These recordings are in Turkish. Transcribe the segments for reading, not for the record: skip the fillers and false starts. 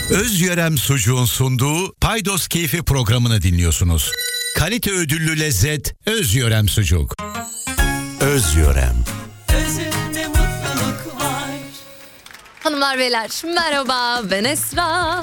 Özyörem Sucuğun sunduğu Paydos Keyfi programını dinliyorsunuz. Kalite ödüllü lezzet Özyörem Sucuk. Özyörem. Özünde mutluluk var. Hanımlar beyler merhaba, ben Esra.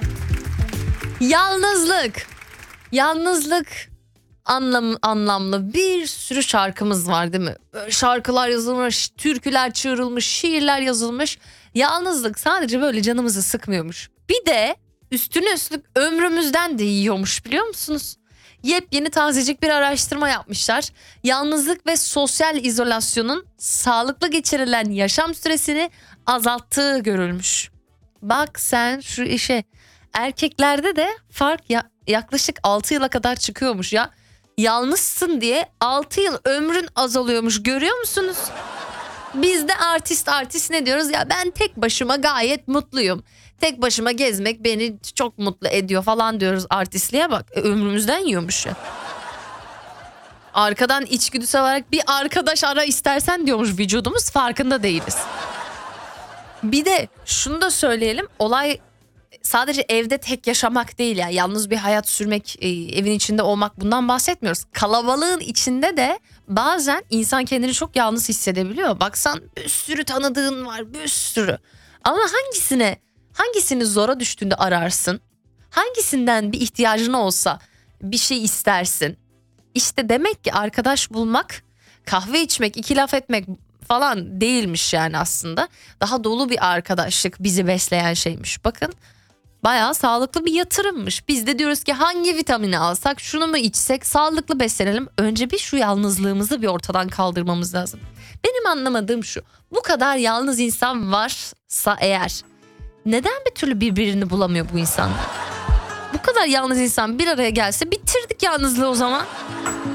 Yalnızlık anlamlı bir sürü şarkımız var değil mi? Böyle şarkılar yazılmış, türküler çığırılmış, şiirler yazılmış. Yalnızlık sadece böyle canımızı sıkmıyormuş. Bir de üstüne üstlük ömrümüzden de yiyormuş, biliyor musunuz? Yepyeni tazecik bir araştırma yapmışlar. Yalnızlık ve sosyal izolasyonun sağlıklı geçirilen yaşam süresini azalttığı görülmüş. Bak sen şu işe. Erkeklerde de fark yaklaşık 6 yıla kadar çıkıyormuş ya. Yalnızsın diye 6 yıl ömrün azalıyormuş, görüyor musunuz? Biz de artist ne diyoruz ya, ben tek başıma gayet mutluyum. Tek başıma gezmek beni çok mutlu ediyor falan diyoruz, artistliğe bak. Ömrümüzden yiyormuş ya. Arkadan içgüdüsel olarak bir arkadaş ara istersen diyormuş vücudumuz, farkında değiliz. Bir de şunu da söyleyelim, olay sadece evde tek yaşamak değil ya, yalnız bir hayat sürmek, evin içinde olmak, bundan bahsetmiyoruz. Kalabalığın içinde de bazen insan kendini çok yalnız hissedebiliyor. Baksan bir sürü tanıdığın var, bir sürü. Ama hangisini zora düştüğünde ararsın? Hangisinden bir ihtiyacın olsa bir şey istersin? İşte demek ki arkadaş bulmak, kahve içmek, iki laf etmek falan değilmiş yani aslında. Daha dolu bir arkadaşlık bizi besleyen şeymiş. Bakın, bayağı sağlıklı bir yatırımmış. Biz de diyoruz ki hangi vitamini alsak, şunu mu içsek, sağlıklı beslenelim. Önce bir şu yalnızlığımızı bir ortadan kaldırmamız lazım. Benim anlamadığım şu: bu kadar yalnız insan varsa eğer, neden bir türlü birbirini bulamıyor bu insanlar? Bu kadar yalnız insan bir araya gelse bitirdik yalnızlığı o zaman.